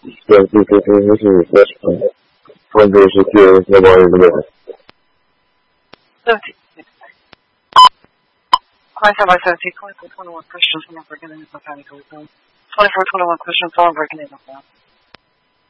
17, 15, 18, 20, 16, nobody in the middle. 17. Hi, 17, 24, 21 Christians, I'm not breaking in the mechanical zone. 24, 21 Christians, I'm breaking in the zone.